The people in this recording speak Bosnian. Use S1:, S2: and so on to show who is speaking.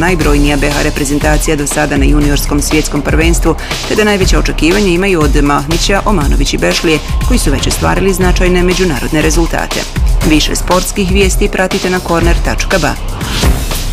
S1: najbrojnija BH reprezentacija do sada na juniorskom svjetskom prvenstvu, te da najveće očekivanje imaju od Mahmića, Omanović i Bešlije, koji su već ostvarili značajne međunarodne rezultate. Više sportskih vijesti pratite na corner.ba.